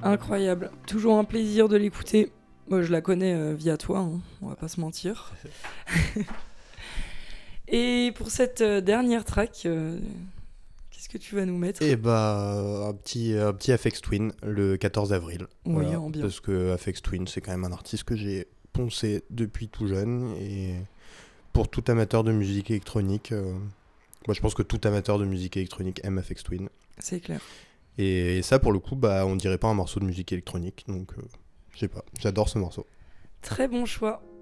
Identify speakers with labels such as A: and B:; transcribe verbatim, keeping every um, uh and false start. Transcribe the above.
A: Incroyable. Toujours un plaisir de l'écouter. Moi, je la connais euh, via toi, hein. On va pas se mentir. Et pour cette euh, dernière track, euh, qu'est-ce que tu vas nous mettre ?
B: Et bah, un petit, un petit Aphex Twin le quatorze avril.
A: Oui,
B: Voilà,
A: ambiant.
B: parce que Aphex Twin, c'est quand même un artiste que j'ai poncé depuis tout jeune. Et pour tout amateur de musique électronique, euh, moi je pense que tout amateur de musique électronique aime Aphex Twin.
A: C'est clair.
B: Et, et ça, pour le coup, bah, on dirait pas un morceau de musique électronique. Donc, euh, je sais pas, j'adore ce morceau.
A: Très bon choix.